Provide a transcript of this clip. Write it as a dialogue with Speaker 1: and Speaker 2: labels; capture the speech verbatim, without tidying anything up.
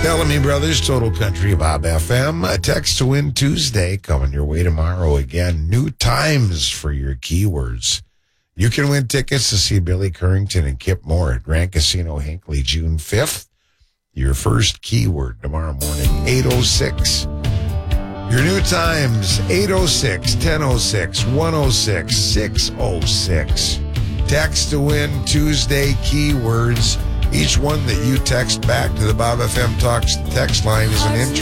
Speaker 1: Bellamy Brothers, Total Country, Bob F M. A text to win Tuesday coming your way tomorrow. Again, new times for your keywords. You can win tickets to see Billy Currington and Kip Moore at Grand Casino Hinckley June fifth. Your first keyword tomorrow morning, eight oh six. Your new times, eight oh six, ten oh six, one oh six, six oh six. Text to win Tuesday keywords. Each one that you text back to the Bob F M Talks text line is an entry.